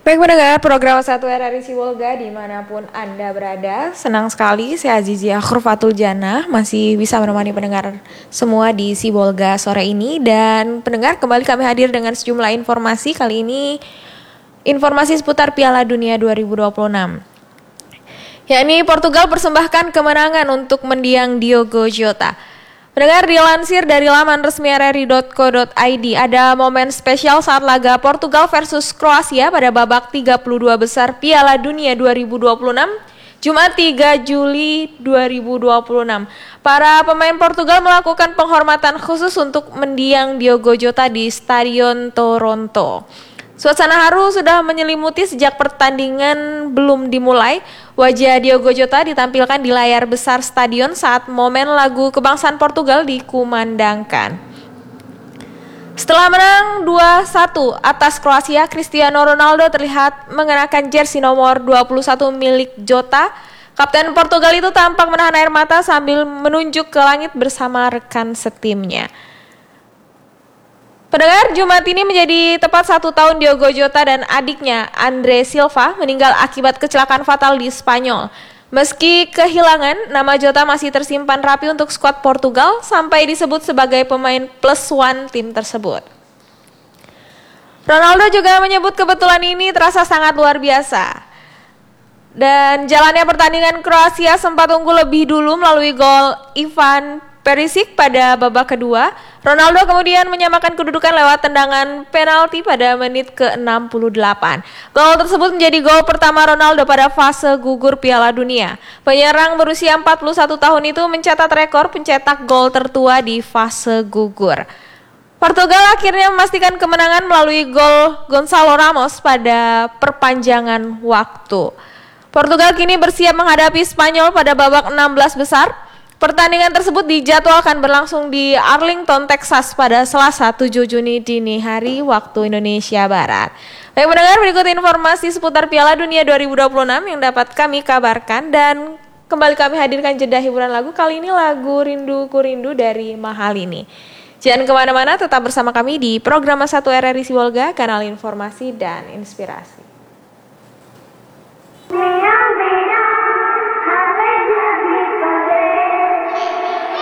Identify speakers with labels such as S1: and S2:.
S1: Baik pendengar program 1 RRI Sibolga dimanapun Anda berada, senang sekali saya Azizia Khurfatul Janah masih bisa menemani pendengar semua di Sibolga sore ini. Dan pendengar, kembali kami hadir dengan sejumlah informasi. Kali ini informasi seputar Piala Dunia 2026, yakni Portugal persembahkan kemenangan untuk mendiang Diogo Jota. Pendengar, dilansir dari laman resmi rri.co.id, ada momen spesial saat laga Portugal versus Kroasia pada babak 32 besar Piala Dunia 2026, Jumat 3 Juli 2026. Para pemain Portugal melakukan penghormatan khusus untuk mendiang Diogo Jota di Stadion Toronto. Suasana haru sudah menyelimuti sejak pertandingan belum dimulai. Wajah Diogo Jota ditampilkan di layar besar stadion saat momen lagu kebangsaan Portugal dikumandangkan. Setelah menang 2-1 atas Kroasia, Cristiano Ronaldo terlihat mengenakan jersey nomor 21 milik Jota. Kapten Portugal itu tampak menahan air mata sambil menunjuk ke langit bersama rekan setimnya. Pendengar, Jumat ini menjadi tepat 1 tahun Diogo Jota dan adiknya Andre Silva meninggal akibat kecelakaan fatal di Spanyol. Meski kehilangan, nama Jota masih tersimpan rapi untuk skuad Portugal sampai disebut sebagai pemain +1 tim tersebut. Ronaldo juga menyebut kebetulan ini terasa sangat luar biasa. Dan jalannya pertandingan, Kroasia sempat unggul lebih dulu melalui gol Ivan Perisic pada babak kedua. Ronaldo kemudian menyamakan kedudukan lewat tendangan penalti pada menit ke-68. Gol tersebut menjadi gol pertama Ronaldo pada fase gugur Piala Dunia. Penyerang berusia 41 tahun itu mencatat rekor pencetak gol tertua di fase gugur. Portugal akhirnya memastikan kemenangan melalui gol Gonçalo Ramos pada perpanjangan waktu. Portugal kini bersiap menghadapi Spanyol pada babak 16 besar. Pertandingan tersebut dijadwalkan berlangsung di Arlington, Texas pada Selasa 7 Juni dini hari waktu Indonesia Barat. Baik pendengar, berikut informasi seputar Piala Dunia 2026 yang dapat kami kabarkan, dan kembali kami hadirkan jeda hiburan lagu. Kali ini lagu Rindu Ku Rindu dari Mahalini. Jangan kemana-mana, tetap bersama kami di program 1 RRI Sibolga, kanal informasi dan inspirasi.